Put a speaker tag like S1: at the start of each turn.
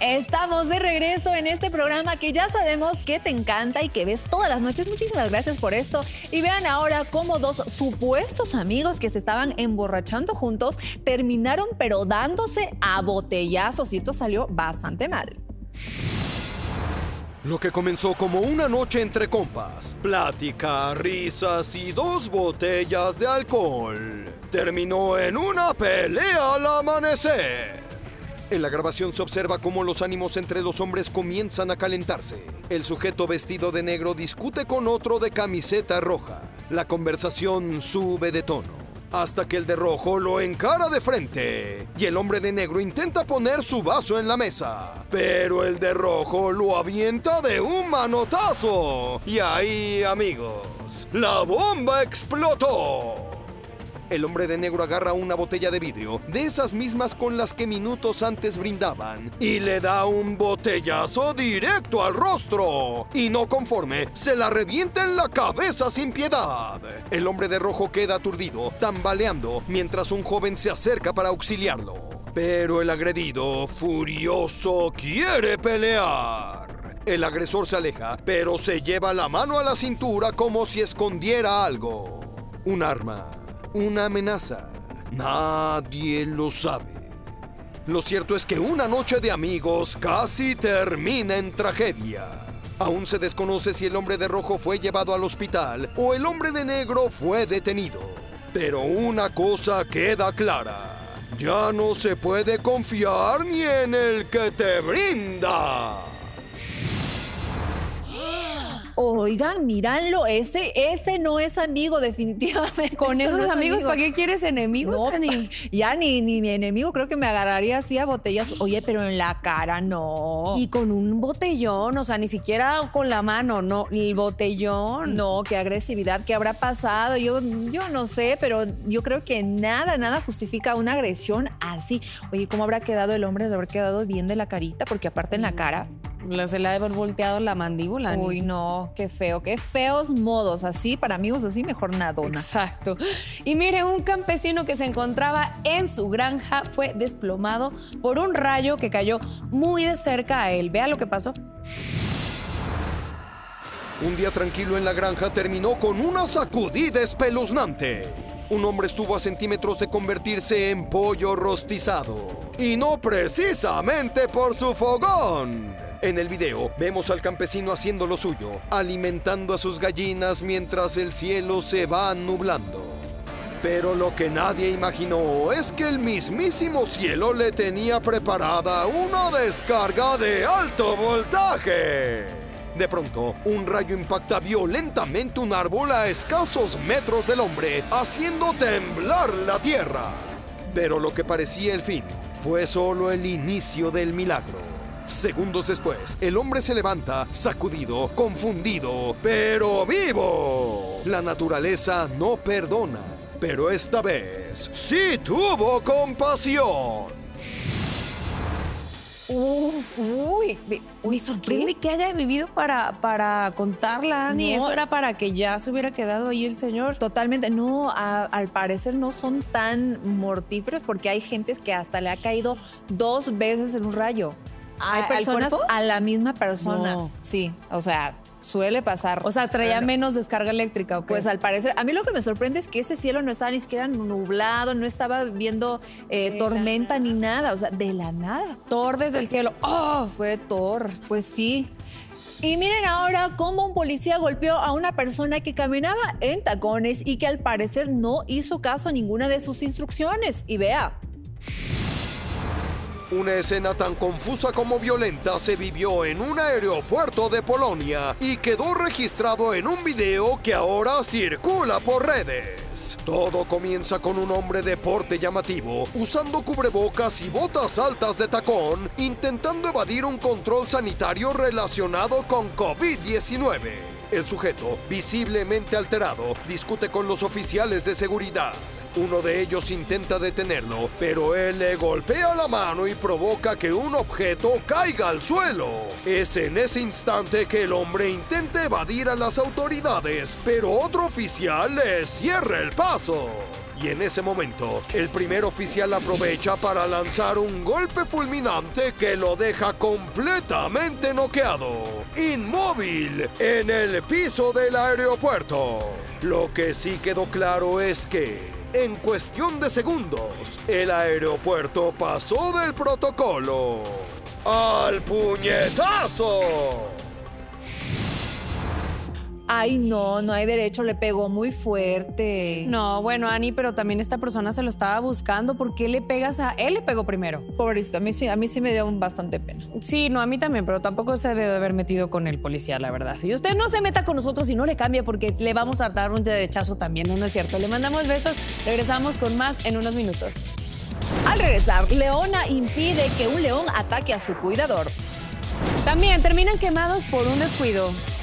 S1: Estamos de regreso en este programa que ya sabemos que te encanta y que ves todas las noches. Muchísimas gracias por esto. Y vean ahora cómo dos supuestos amigos que se estaban emborrachando juntos terminaron pero dándose a botellazos y esto salió bastante mal.
S2: Lo que comenzó como una noche entre compas, plática, risas y 2 botellas de alcohol, terminó en una pelea al amanecer. En la grabación se observa cómo los ánimos entre los hombres comienzan a calentarse. El sujeto vestido de negro discute con otro de camiseta roja. La conversación sube de tono, hasta que el de rojo lo encara de frente y el hombre de negro intenta poner su vaso en la mesa, pero el de rojo lo avienta de un manotazo. Y ahí, amigos, la bomba explotó. El hombre de negro agarra una botella de vidrio, de esas mismas con las que minutos antes brindaban, y le da un botellazo directo al rostro. Y no conforme, se la revienta en la cabeza sin piedad. El hombre de rojo queda aturdido, tambaleando, mientras un joven se acerca para auxiliarlo. Pero el agredido, furioso, quiere pelear. El agresor se aleja, pero se lleva la mano a la cintura como si escondiera algo. Un arma. Una amenaza. Nadie lo sabe. Lo cierto es que una noche de amigos casi termina en tragedia. Aún se desconoce si el hombre de rojo fue llevado al hospital o el hombre de negro fue detenido. Pero una cosa queda clara: ya no se puede confiar ni en el que te brinda.
S1: Oigan, míralo, ese no es amigo definitivamente.
S3: Con esos no amigos, ¿para qué quieres enemigos,
S1: no,
S3: Ani?
S1: Ya ni mi enemigo creo que me agarraría así a botellas. Oye, pero en la cara no.
S3: Y con un botellón, o sea, ni siquiera con la mano, no, el botellón.
S1: No, qué agresividad, ¿qué habrá pasado? Yo no sé, pero yo creo que nada justifica una agresión así. Oye, ¿cómo habrá quedado el hombre? ¿Se habrá quedado bien de la carita? Porque aparte en la cara...
S3: Se le ha de haber volteado la mandíbula, Ani.
S1: Uy, no, qué feo, qué feos modos. Así, para amigos así, mejor nadona.
S3: Exacto. Y mire, un campesino que se encontraba en su granja fue desplomado por un rayo que cayó muy de cerca a él. Vea lo que pasó.
S2: Un día tranquilo en la granja terminó con una sacudida espeluznante. Un hombre estuvo a centímetros de convertirse en pollo rostizado. Y no precisamente por su fogón. En el video vemos al campesino haciendo lo suyo, alimentando a sus gallinas mientras el cielo se va nublando. Pero lo que nadie imaginó es que el mismísimo cielo le tenía preparada una descarga de alto voltaje. De pronto, un rayo impacta violentamente un árbol a escasos metros del hombre, haciendo temblar la tierra. Pero lo que parecía el fin fue solo el inicio del milagro. Segundos después, el hombre se levanta, sacudido, confundido, pero vivo. La naturaleza no perdona, pero esta vez sí tuvo compasión.
S3: Me sorprende que haya vivido para contarla, Ani.
S1: No.
S3: Eso era para que ya se hubiera quedado ahí el señor.
S1: Totalmente, no, al parecer no son tan mortíferos porque hay gentes que hasta le ha caído 2 veces en un rayo. Hay
S3: ¿Al
S1: personas
S3: cuerpo?
S1: a la misma persona.
S3: No.
S1: Sí, o sea, suele pasar.
S3: O sea, traía
S1: Bueno,
S3: menos descarga eléctrica, ¿o qué?
S1: pues al parecer, a mí lo que me sorprende es que ese cielo no estaba ni siquiera nublado, no estaba viendo tormenta ni nada, o sea, de la nada.
S3: Thor desde el cielo. ¡Oh!
S1: Fue Thor, pues sí. Y miren ahora cómo un policía golpeó a una persona que caminaba en tacones y que al parecer no hizo caso a ninguna de sus instrucciones. Y vea.
S2: Una escena tan confusa como violenta se vivió en un aeropuerto de Polonia y quedó registrado en un video que ahora circula por redes. Todo comienza con un hombre de porte llamativo, usando cubrebocas y botas altas de tacón, intentando evadir un control sanitario relacionado con COVID-19. El sujeto, visiblemente alterado, discute con los oficiales de seguridad. Uno de ellos intenta detenerlo, pero él le golpea la mano y provoca que un objeto caiga al suelo. Es en ese instante que el hombre intenta evadir a las autoridades, pero otro oficial le cierra el paso. Y en ese momento, el primer oficial aprovecha para lanzar un golpe fulminante que lo deja completamente noqueado, inmóvil, en el piso del aeropuerto. Lo que sí quedó claro es que, en cuestión de segundos, el aeropuerto pasó del protocolo al puñetazo.
S1: Ay, no hay derecho, le pegó muy fuerte.
S3: No, bueno, Ani, pero también esta persona se lo estaba buscando. ¿Por qué le pegas a él? Le pegó primero.
S1: Pobrecito, a mí sí me dio bastante pena.
S3: Sí, no, a mí también, pero tampoco se debe de haber metido con el policía, la verdad. Y usted no se meta con nosotros y no le cambia porque le vamos a dar un derechazo también, ¿no es cierto? Le mandamos besos, regresamos con más en unos minutos.
S1: Al regresar, leona impide que un león ataque a su cuidador.
S3: También terminan quemados por un descuido.